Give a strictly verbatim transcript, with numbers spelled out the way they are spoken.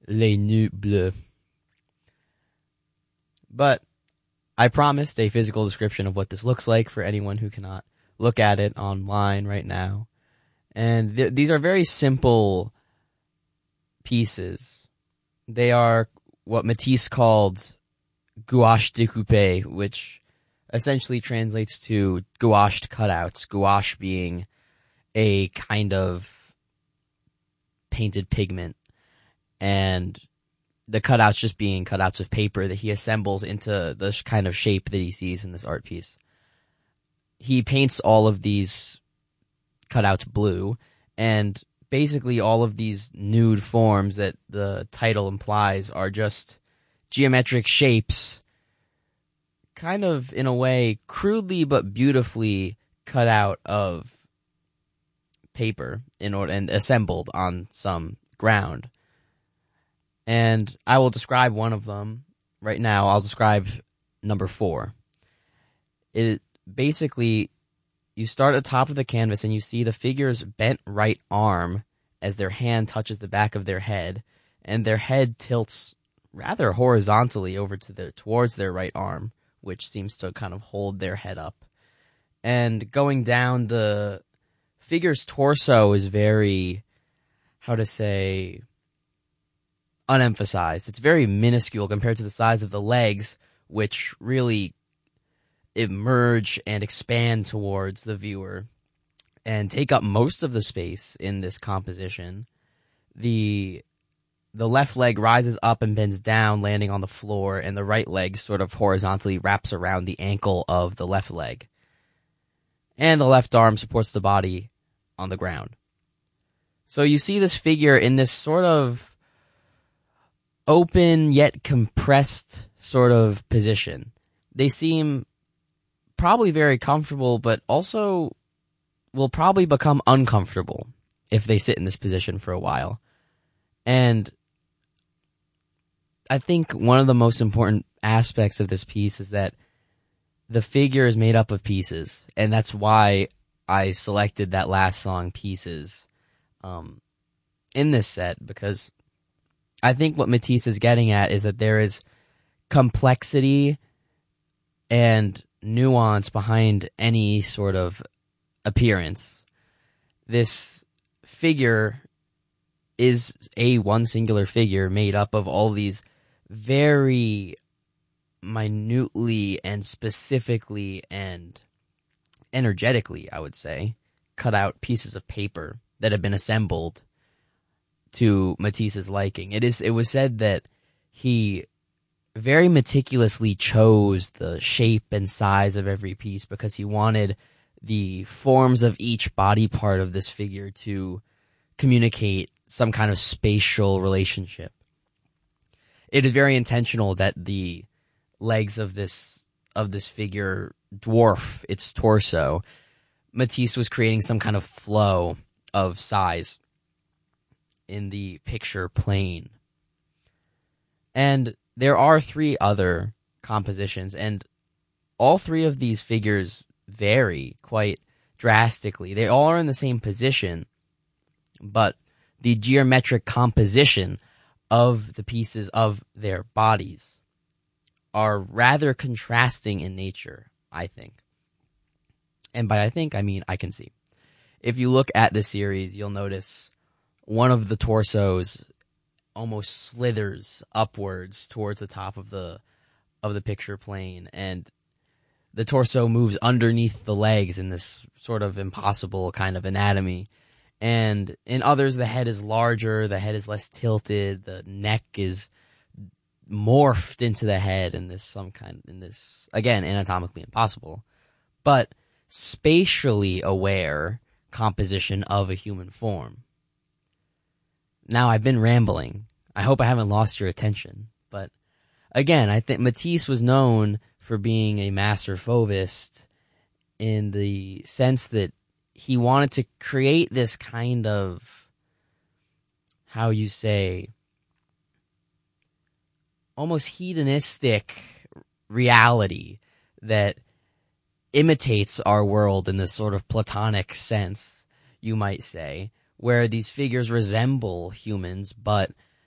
Les Nuits Bleues. But I promised a physical description of what this looks like for anyone who cannot look at it online right now. And th- these are very simple pieces. They are what Matisse called gouache découpée, which essentially translates to gouached cutouts, gouache being a kind of painted pigment, and the cutouts just being cutouts of paper that he assembles into the kind of shape that he sees in this art piece. He paints all of these cutouts blue, and basically all of these nude forms that the title implies are just geometric shapes, kind of, in a way, crudely but beautifully cut out of paper in order and assembled on some ground. And I will describe one of them right now. I'll describe number four. It basically, you start at the top of the canvas and you see the figure's bent right arm as their hand touches the back of their head, and their head tilts rather horizontally over to their towards their right arm, which seems to kind of hold their head up. And going down, the figure's torso is very, how to say, unemphasized. It's very minuscule compared to the size of the legs, which really emerge and expand towards the viewer and take up most of the space in this composition. The the left leg rises up and bends down, landing on the floor, and the right leg sort of horizontally wraps around the ankle of the left leg. And the left arm supports the body on the ground. So you see this figure in this sort of open yet compressed sort of position. They seem probably very comfortable, but also will probably become uncomfortable if they sit in this position for a while. And I think one of the most important aspects of this piece is that the figure is made up of pieces, and that's why I selected that last song, Pieces, um, in this set, because I think what Matisse is getting at is that there is complexity and nuance behind any sort of appearance. This figure is a one singular figure made up of all these very minutely and specifically and energetically, I would say, cut out pieces of paper that have been assembled to Matisse's liking. It is. It was said that he very meticulously chose the shape and size of every piece because he wanted the forms of each body part of this figure to communicate some kind of spatial relationship. It is very intentional that the legs of this of this figure dwarf its torso. Matisse was creating some kind of flow of size in the picture plane. And there are three other compositions, and all three of these figures vary quite drastically. They all are in the same position, but the geometric composition of the pieces of their bodies are rather contrasting in nature, I think. And by I think, I mean I can see. If you look at the series, you'll notice one of the torsos almost slithers upwards towards the top of the of the picture plane, and the torso moves underneath the legs in this sort of impossible kind of anatomy. And in others, the head is larger, the head is less tilted, the neck is morphed into the head in this some kind in this again anatomically impossible, but spatially aware composition of a human form. Now, I've been rambling. I hope I haven't lost your attention. But again, I think Matisse was known for being a master fauvist in the sense that he wanted to create this kind of, how you say, almost hedonistic reality that imitates our world in this sort of Platonic sense, you might say, where these figures resemble humans, but